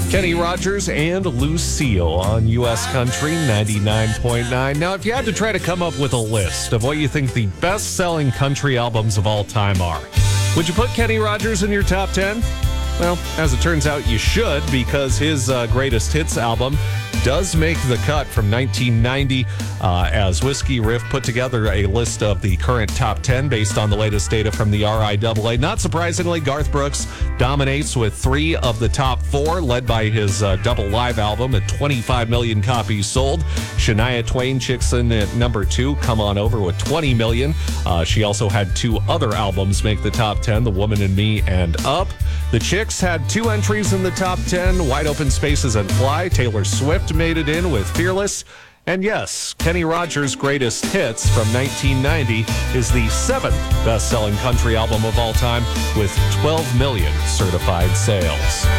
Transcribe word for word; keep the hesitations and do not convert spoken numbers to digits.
Kenny Rogers and Lucille on U S Country ninety-nine point nine. Now, if you had to try to come up with a list of what you think the best-selling country albums of all time are, would you put Kenny Rogers in your top ten? Well, as it turns out, you should, because his uh, greatest hits album does make the cut from nineteen ninety, uh, as Whiskey Riff put together a list of the current top ten based on the latest data from the R I A A. Not surprisingly, Garth Brooks dominates with three of the top four, led by his uh, double live album at twenty-five million copies sold. Shania Twain checks in at number two, Come On Over, with twenty million. Uh, she also had two other albums make the top ten, The Woman in Me and Up. The Chicks had two entries in the top ten, Wide Open Spaces and Fly. Taylor Swift made it in with Fearless. And yes, Kenny Rogers' greatest hits from nineteen ninety is the seventh best-selling country album of all time with twelve million certified sales.